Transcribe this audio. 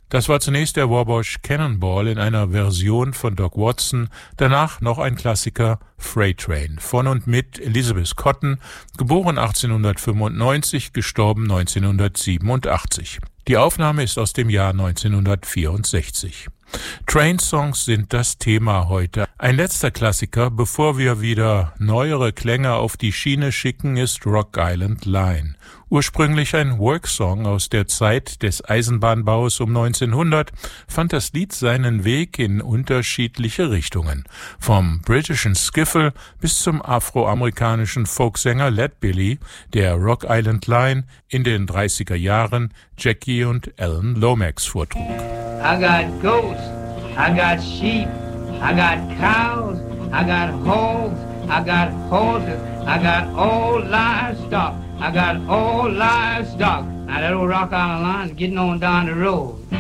Das war zunächst der Wabash Cannonball in einer Version von Doc Watson, danach noch ein Klassiker Freight Train von und mit Elizabeth Cotten, geboren 1895, gestorben 1987. Die Aufnahme ist aus dem Jahr 1964. Train-Songs sind das Thema heute. Ein letzter Klassiker, bevor wir wieder neuere Klänge auf die Schiene schicken, ist Rock Island Line. Ursprünglich ein Worksong aus der Zeit des Eisenbahnbaus um 1900, fand das Lied seinen Weg in unterschiedliche Richtungen. Vom britischen Skiffle bis zum afroamerikanischen Folksänger Leadbelly, der Rock Island Line in den 30er Jahren Jackie und Alan Lomax vortrug. I got goats, I got sheep, I got cows, I got hogs, I got horses, I got all livestock, I got all livestock. Now that old Rock Island Line's getting on down the road.